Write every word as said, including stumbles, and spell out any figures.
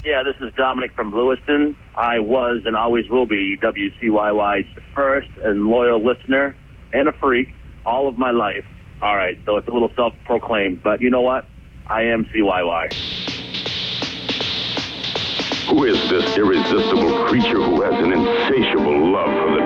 Yeah, this is Dominic from Lewiston. I was and always will be W C Y Y's first and loyal listener and a freak all of my life. All right, so it's a little self-proclaimed, but you know what? I am C Y Y. Who is this irresistible creature who has an insatiable love for the